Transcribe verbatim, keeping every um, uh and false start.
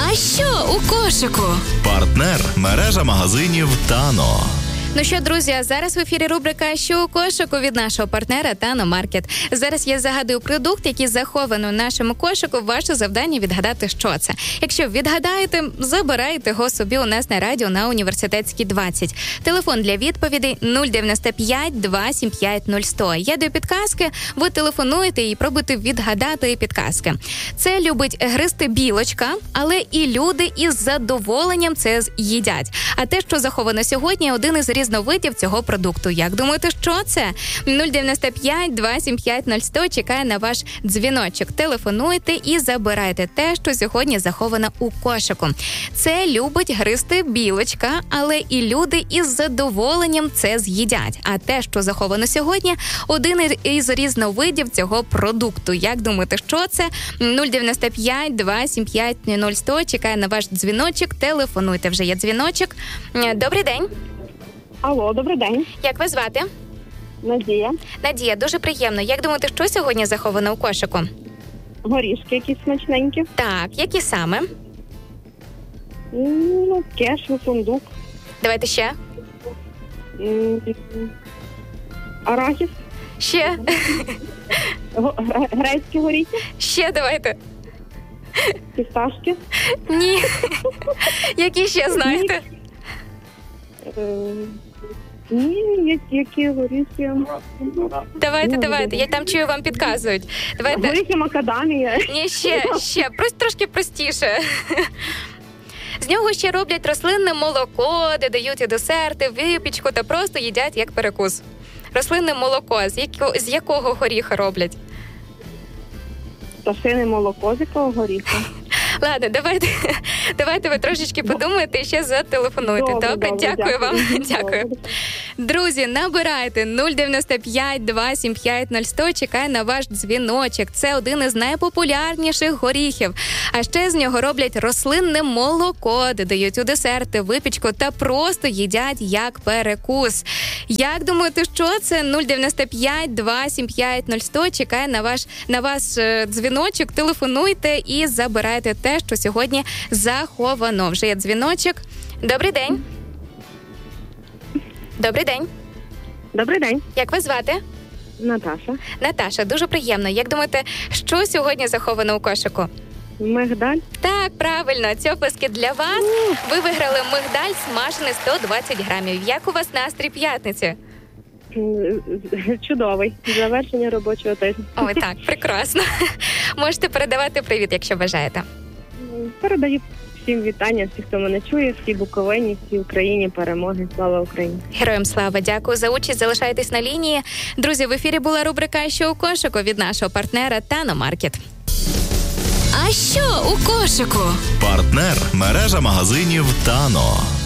А що у кошику? Партнер – мережа магазинів «Тано». Ну що, друзі, зараз в ефірі рубрика «Що у кошику» від нашого партнера «Тано Маркет». Зараз я загадую продукт, який заховано в нашому кошику. Ваше завдання відгадати, що це. Якщо відгадаєте, забирайте його собі у нас на радіо на Університетській, двадцять. Телефон для відповідей нуль дев'яносто п'ять два сім п'ять нуль сто. Я даю підказки, ви телефонуєте і пробуйте відгадати підказки. Це любить гризти білочка, але і люди із задоволенням це їдять. А те, що заховано сьогодні, один із різновидів цього продукту. Як думаєте, що це? нуль дев'яносто п'ять два сім п'ять нуль сто чекає на ваш дзвіночок. Телефонуйте і забирайте те, що сьогодні заховано у кошику. Це любить гризти білочка, але і люди із задоволенням це з'їдять. А те, що заховано сьогодні, один із різновидів цього продукту. Як думаєте, що це? нуль дев'яносто п'ять два сім п'ять нуль сто чекає на ваш дзвіночок. Телефонуйте, вже є дзвіночок. Добрий день. Алло, добрий день. Як вас звати? Надія. Надія, дуже приємно. Як думаєте, що сьогодні заховано у кошику? Горішки якісь смачненькі. Так, які саме? Ну, кешю, фундук. Давайте ще. М, Арахіс. Ще. Го- гре- Грецькі горіхи. Ще давайте. Фісташки. Ні. Які ще знаєте? Е, Ні, які, які горіхи. Давайте, давайте. Я там чую, вам підказують. Давайте. Горіхи макадамія. Ні, ще, ще. Просто трошки простіше. З нього ще роблять рослинне молоко, додають і десерти, випічку та просто їдять як перекус. Рослинне молоко. З якого, з якого горіха роблять? Пташине молоко з якого горіха. Ладно, давайте, давайте ви трошечки подумаєте і ще зателефонуйте. Добре, Добре, добре, дякую, дякую. вам. Дякую. Друзі, набирайте нуль дев'яносто п'ять два сім п'ять нуль сто, чекає на ваш дзвіночок. Це один із найпопулярніших горіхів. А ще з нього роблять рослинне молоко, додають у десерти, випічку та просто їдять як перекус. Як думаєте, що це? нуль дев'яносто п'ять два сім п'ять нуль сто, чекає на ваш на вас е, дзвіночок. Телефонуйте і забирайте те, що сьогодні заховано. Вже є дзвіночок. Добрий день. Добрий день. Добрий день. Як вас звати? Наташа. Наташа, дуже приємно. Як думаєте, що сьогодні заховано у кошику? Мигдаль. Так, правильно. Ці оплески для вас. Ви виграли мигдаль смажений сто двадцять грамів. Як у вас настрій п'ятниці? М, Чудовий. Завершення робочого тижня. Ой, так, прекрасно. Можете передавати привіт, якщо бажаєте. Передаю всім вітання, всі, хто мене чує, всі Буковині, всі Україні, перемоги. Слава Україні! Героям слава, дякую за участь, залишайтесь на лінії. Друзі, в ефірі була рубрика «Що у кошику» від нашого партнера «Тано Маркет». А що у кошику? Партнер – мережа магазинів «Тано».